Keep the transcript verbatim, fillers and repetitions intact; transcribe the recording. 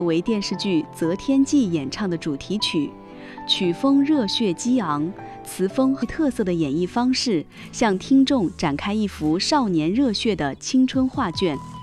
为电视剧《择天记》演唱的主题曲，曲风热血激昂，词风和特色的演绎方式，向听众展开一幅少年热血的青春画卷。